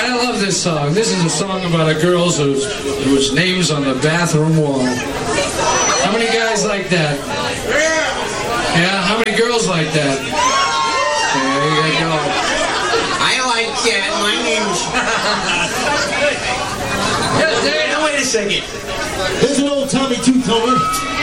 I love this song. This is a song about a girl whose name's on the bathroom wall. How many guys like that? Yeah, how many girls like that? There you go. I like that. My name's... Now, wait a second. There's an old Tommy Two-Toner.